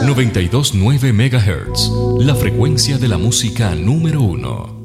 92.9 MHz, la frecuencia de la música número 1.